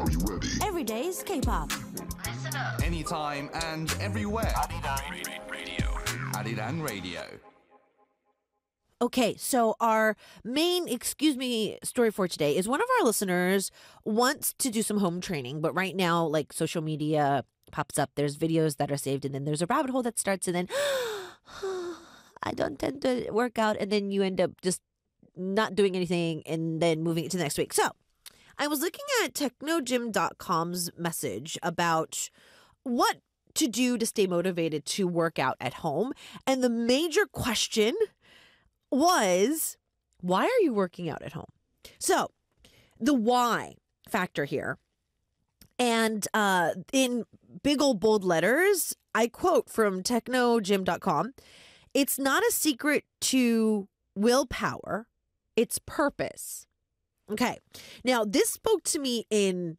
Every day's K-pop. Anytime and everywhere. Arirang Radio. Okay, so our main story for today is one of our listeners wants to do some home training, but right now, like, social media pops up. There's videos that are saved, and then there's a rabbit hole that starts, and then I don't tend to work out, and then you end up just not doing anything and then moving it to the next week. So I was looking at technogym.com's message about what to do to stay motivated to work out at home. And the major question was, why are you working out at home? So the why factor here, and in big old bold letters, I quote from technogym.com, it's not a secret to willpower, it's purpose. Okay. Now this spoke to me in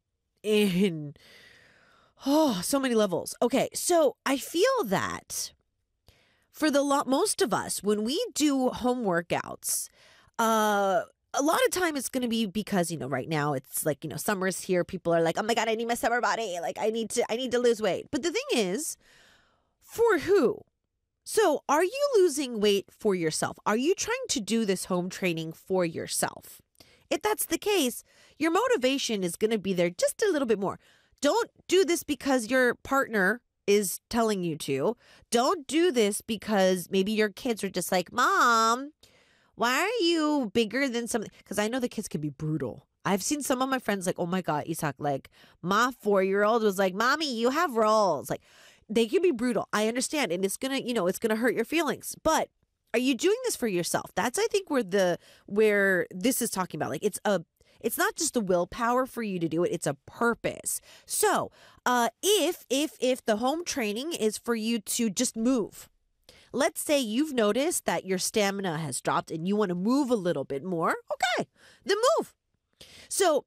so many levels. Okay. So I feel that for most of us, when we do home workouts, a lot of time it's going to be because, right now it's like, summer's here. People are like, oh my God, I need my summer body. Like I need to lose weight. But the thing is, for who? So are you losing weight for yourself? Are you trying to do this home training for yourself? If that's the case, your motivation is going to be there just a little bit more. Don't do this because your partner is telling you to. Don't do this because maybe your kids are just like, Mom, why are you bigger than something? Because I know the kids can be brutal. I've seen some of my friends like, oh my God, Isak, like my 4-year-old was like, Mommy, you have rolls. Like they can be brutal. I understand. And it's going to, it's going to hurt your feelings. But are you doing this for yourself? That's, I think, where this is talking about. Like it's not just the willpower for you to do it. It's a purpose. So if the home training is for you to just move, let's say you've noticed that your stamina has dropped and you want to move a little bit more. Okay, then move. So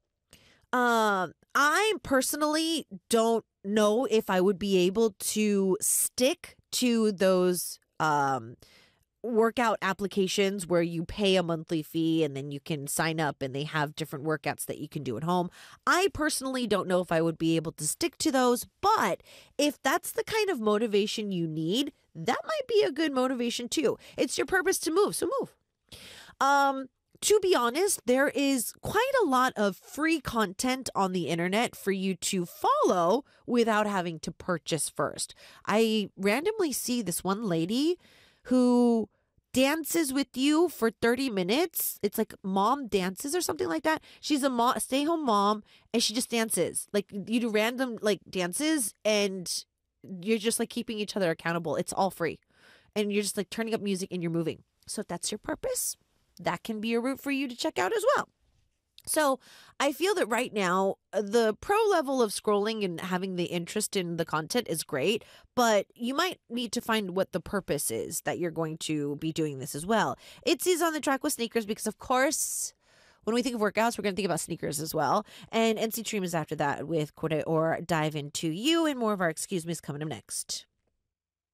I personally don't know if I would be able to stick to those workout applications where you pay a monthly fee and then you can sign up and they have different workouts that you can do at home. I personally don't know if I would be able to stick to those, but if that's the kind of motivation you need, that might be a good motivation too. It's your purpose to move, so move. To be honest, there is quite a lot of free content on the internet for you to follow without having to purchase first. I randomly see this one lady who dances with you for 30 minutes. It's like mom dances or something like that. She's a stay-home mom and she just dances. Like you do random like dances and you're just like keeping each other accountable. It's all free. And you're just like turning up music and you're moving. So if that's your purpose, that can be a route for you to check out as well. So I feel that right now, the pro level of scrolling and having the interest in the content is great, but you might need to find what the purpose is that you're going to be doing this as well. Itzy's on the track with sneakers because, of course, when we think of workouts, we're going to think about sneakers as well. And NC Dream is after that with Kore or Dive Into You, and more of our Excuse Me is coming up next.